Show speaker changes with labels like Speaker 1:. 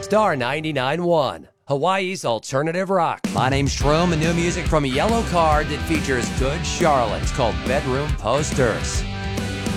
Speaker 1: Star 99.1, Hawaii's alternative rock. My name's Shroom, and new music from Yellow Card that features Good Charlotte. It's called Bedroom Posters.